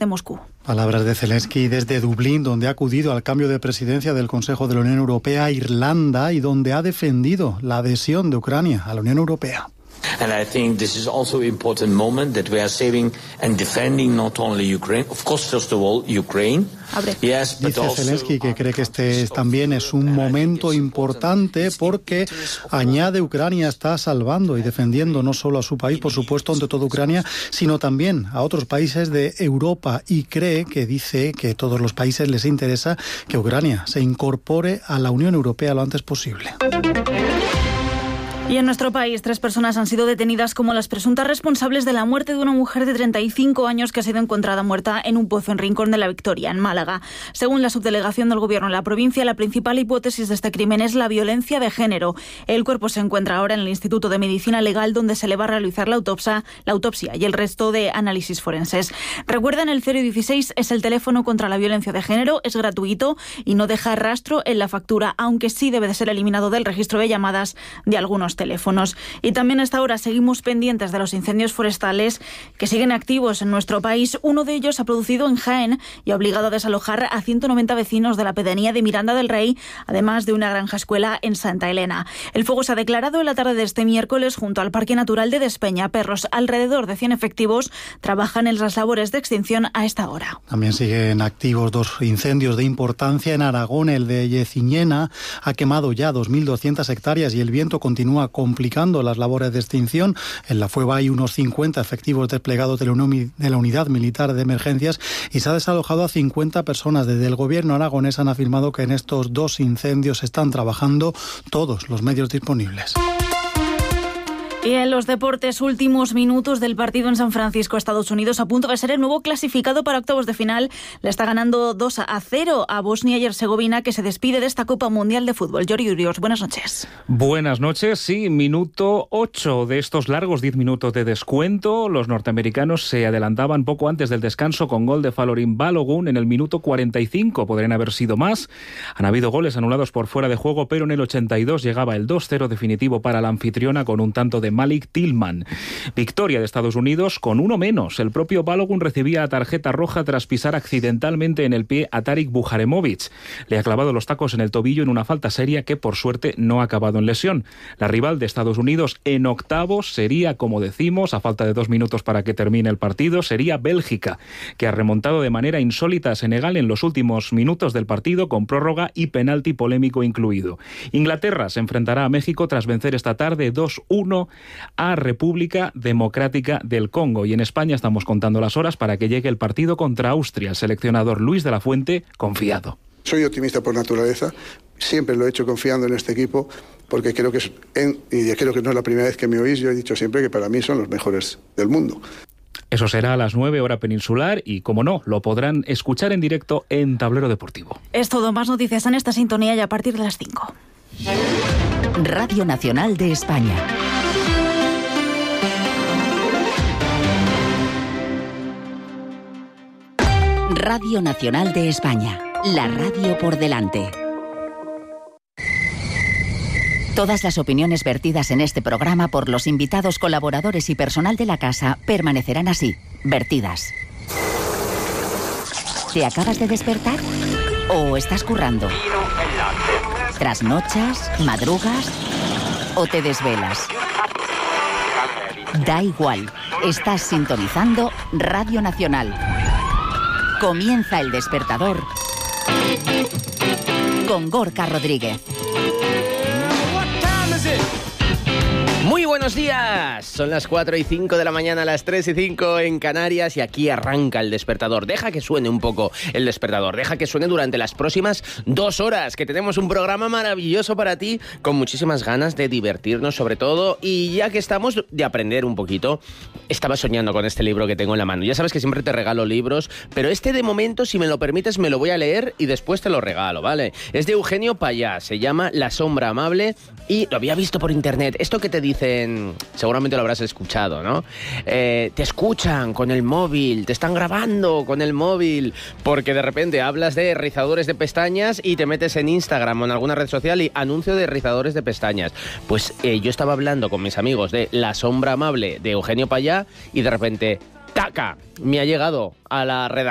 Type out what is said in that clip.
desde Moscú. Palabras de Zelensky desde Dublín, donde ha acudido al cambio de presidencia del Consejo de la Unión Europea a Irlanda y donde ha defendido la adhesión de Ucrania a la Unión Europea. And I think this is also an important moment that we are saving and defending not only Ukraine, of course, first of all, Ukraine. Yes, dice Zelensky que cree que este también es un momento importante porque, añade, Ucrania está salvando y defendiendo no solo a su país, por supuesto, ante todo Ucrania, sino también a otros países de Europa, y cree que dice que a todos los países les interesa que Ucrania se incorpore a la Unión Europea lo antes posible. Y en nuestro país, 3 personas han sido detenidas como las presuntas responsables de la muerte de una mujer de 35 años que ha sido encontrada muerta en un pozo en Rincón de la Victoria, en Málaga. Según la subdelegación del Gobierno en la provincia, la principal hipótesis de este crimen es la violencia de género. El cuerpo se encuentra ahora en el Instituto de Medicina Legal, donde se le va a realizar la autopsia y el resto de análisis forenses. Recuerden, el 016 es el teléfono contra la violencia de género, es gratuito y no deja rastro en la factura, aunque sí debe de ser eliminado del registro de llamadas de algunos teléfonos. Y también hasta ahora seguimos pendientes de los incendios forestales que siguen activos en nuestro país. Uno de ellos ha producido en Jaén y ha obligado a desalojar a 190 vecinos de la pedanía de Miranda del Rey, además de una granja escuela en Santa Elena. El fuego se ha declarado en la tarde de este miércoles junto al Parque Natural de Despeñaperros. Alrededor de 100 efectivos trabajan en las labores de extinción a esta hora. También siguen activos 2 incendios de importancia en Aragón. El de Yeciñena ha quemado ya 2.200 hectáreas y el viento continúa complicando las labores de extinción. En la Fueva hay unos 50 efectivos desplegados de la Unidad Militar de Emergencias y se ha desalojado a 50 personas. Desde el Gobierno aragonés han afirmado que en estos 2 incendios están trabajando todos los medios disponibles. Y en los deportes, últimos minutos del partido en San Francisco, Estados Unidos, a punto de ser el nuevo clasificado para octavos de final. Le está ganando 2-0 a Bosnia y Herzegovina, que se despide de esta Copa Mundial de Fútbol. Yori Urios, buenas noches. Buenas noches, sí, minuto 8 de estos largos 10 minutos de descuento. Los norteamericanos se adelantaban poco antes del descanso con gol de Falorin Balogun en el minuto 45. Podrían haber sido más. Han habido goles anulados por fuera de juego, pero en el 82 llegaba el 2-0 definitivo para la anfitriona con un tanto de Malik Tillman. Victoria de Estados Unidos con uno menos. El propio Balogun recibía tarjeta roja tras pisar accidentalmente en el pie a Tarik Bujaremovic. Le ha clavado los tacos en el tobillo en una falta seria que por suerte no ha acabado en lesión. La rival de Estados Unidos en octavos sería, como decimos, a falta de 2 minutos para que termine el partido, sería Bélgica, que ha remontado de manera insólita a Senegal en los últimos minutos del partido con prórroga y penalti polémico incluido. Inglaterra se enfrentará a México tras vencer esta tarde 2-1 a República Democrática del Congo. Y en España estamos contando las horas para que llegue el partido contra Austria. El seleccionador Luis de la Fuente, confiado. Soy optimista por naturaleza, siempre lo he hecho confiando en este equipo, porque creo que creo que no es la primera vez que me oís. Yo he dicho siempre que para mí son los mejores del mundo. Eso será a las 9 hora peninsular y, como no, lo podrán escuchar en directo en Tablero Deportivo. Es todo, más noticias en esta sintonía y a partir de las 5. Radio Nacional de España. Radio Nacional de España, la radio por delante. Todas las opiniones vertidas en este programa por los invitados, colaboradores y personal de la casa permanecerán así, vertidas. ¿Te acabas de despertar? ¿O estás currando? ¿Trasnochas? ¿Madrugas? ¿O te desvelas? Da igual, estás sintonizando Radio Nacional. Comienza El Despertador con Gorka Rodríguez. Muy buenos días, son las 4:05 de la mañana, las 3:05 en Canarias y aquí arranca El Despertador. Deja que suene un poco El Despertador, deja que suene durante las próximas 2 horas, que tenemos un programa maravilloso para ti, con muchísimas ganas de divertirnos sobre todo, y ya que estamos, de aprender un poquito. Estaba soñando con este libro que tengo en la mano. Ya sabes que siempre te regalo libros, pero este de momento, si me lo permites, me lo voy a leer y después te lo regalo, ¿vale? Es de Eugenio Payá, se llama La sombra amable y lo había visto por internet. Esto que te dicen, seguramente lo habrás escuchado, ¿no? Te escuchan con el móvil, te están grabando con el móvil, porque de repente hablas de rizadores de pestañas y te metes en Instagram o en alguna red social y anuncio de rizadores de pestañas. Pues yo estaba hablando con mis amigos de La sombra amable de Eugenio Payá y de repente, ¡taca!, me ha llegado a la redacción